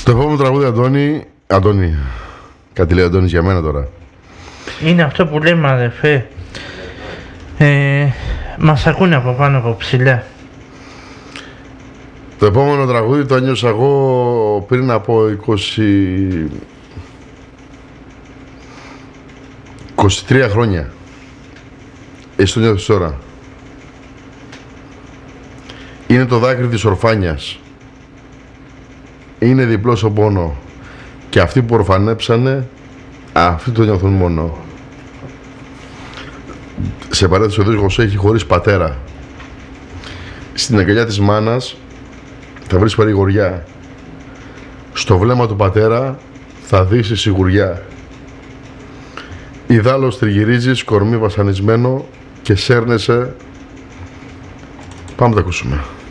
Το επόμενο τραγούδι, Αντώνη, κάτι λέει Αντώνης για μένα τώρα. Είναι αυτό που λέμε, αδερφέ. Μας ακούνε από πάνω από ψηλά. Το επόμενο τραγούδι το ένιωσα εγώ πριν από 23 χρόνια. Εσύ το νιώθεις τώρα. Είναι το δάκρυ της ορφάνιας. Είναι διπλό στον πόνο. Και αυτοί που ορφανέψανε, αυτοί το νιώθουν μόνο. Σε παρένθεση, ο δίσκος έχει χωρίς πατέρα. Στην αγκαλιά της μάνας θα βρεις παρηγοριά. Στο βλέμμα του πατέρα θα δεις η σιγουριά. Ιδάλλως τριγυρίζεις κορμί βασανισμένο και σέρνεσαι. Πάμε να τα ακούσουμε.